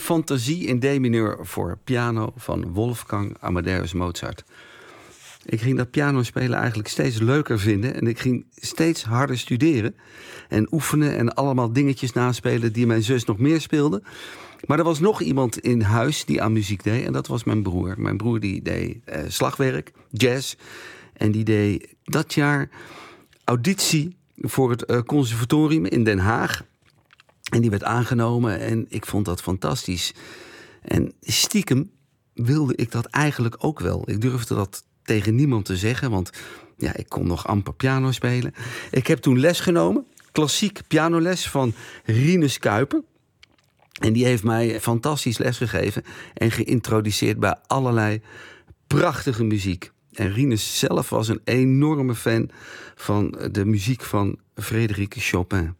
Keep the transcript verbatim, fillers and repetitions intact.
Fantasie in D-mineur voor piano van Wolfgang Amadeus Mozart. Ik ging dat pianospelen eigenlijk steeds leuker vinden. En ik ging steeds harder studeren. En oefenen en allemaal dingetjes naspelen die mijn zus nog meer speelde. Maar er was nog iemand in huis die aan muziek deed. En dat was mijn broer. Mijn broer die deed eh, slagwerk, jazz. En die deed dat jaar auditie voor het uh, conservatorium in Den Haag. En die werd aangenomen en ik vond dat fantastisch. En stiekem wilde ik dat eigenlijk ook wel. Ik durfde dat tegen niemand te zeggen, want ja, ik kon nog amper piano spelen. Ik heb toen les genomen, klassiek pianoles van Rinus Kuiper. En die heeft mij fantastisch lesgegeven en geïntroduceerd bij allerlei prachtige muziek. En Rinus zelf was een enorme fan van de muziek van Frédéric Chopin.